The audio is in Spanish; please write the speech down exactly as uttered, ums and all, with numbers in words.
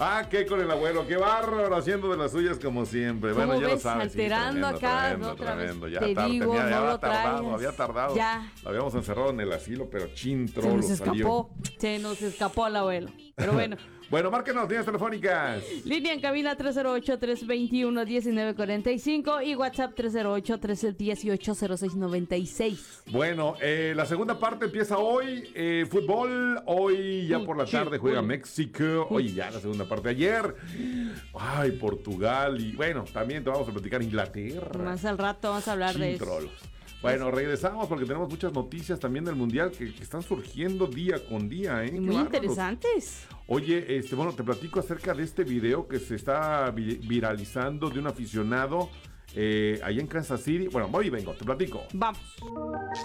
Ah, qué con el abuelo, qué bárbaro, haciendo de las suyas como siempre. Bueno, ya ves? lo sabes. Alterando sí, tremendo, acá, tremendo, ¿no? Otra tremendo. vez Ya, te tar- digo, tenía, no ya lo había tardado, traigas. había tardado. Ya. Lo habíamos encerrado en el asilo, pero chin Se trolo nos salió. escapó, se nos escapó el abuelo. Pero bueno. Bueno, márquenos, líneas telefónicas. Línea en cabina tres cero ocho, tres dos uno, uno nueve cuatro cinco y WhatsApp tres cero ocho, tres uno ocho, cero seis nueve seis. Bueno, eh, la segunda parte empieza hoy. Eh, fútbol, hoy ya por la tarde juega México. Hoy ya la segunda parte. Ayer, ay, Portugal. Y bueno, también te vamos a platicar Inglaterra. Más al rato vamos a hablar de eso. Trolos. Bueno, regresamos porque tenemos muchas noticias también del Mundial que, que están surgiendo día con día, ¿eh? Muy interesantes. Oye, este, bueno, te platico acerca de este video que se está vi- viralizando de un aficionado eh, allá en Kansas City. Bueno, voy y vengo, te platico. Vamos.